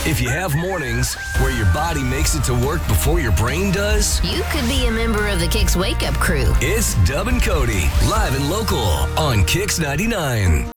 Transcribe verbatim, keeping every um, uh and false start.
If you have mornings where your body makes it to work before your brain does, you could be a member of the Kicks Wake Up Crew. it's Dub and Cody, live and local on Kicks ninety-nine.